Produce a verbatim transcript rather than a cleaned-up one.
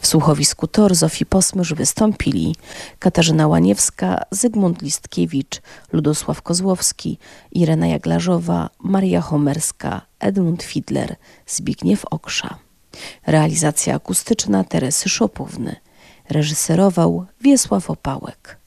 W słuchowisku Tor Zofii Posmysz wystąpili Katarzyna Łaniewska, Zygmunt Listkiewicz, Ludosław Kozłowski, Irena Jaglarzowa, Maria Homerska, Edmund Fidler, Zbigniew Oksza. Realizacja akustyczna Teresy Szopówny. Reżyserował Wiesław Opałek.